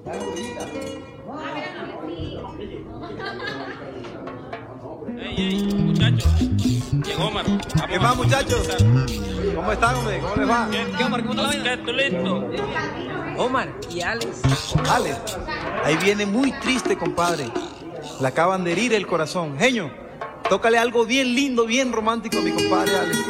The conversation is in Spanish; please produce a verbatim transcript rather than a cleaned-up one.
Ey, ey, muchachos. Llegó Omar. Vamos ¿Qué más, muchachos? ¿Cómo están, hombre? ¿Cómo les va? ¿Qué, Omar? ¿Cómo está la vaina? ¿Tú listo? Omar y Alex. Alex, ahí viene muy triste, compadre. Le acaban de herir el corazón. Genio, tócale algo bien lindo, bien romántico a mi compadre Alex.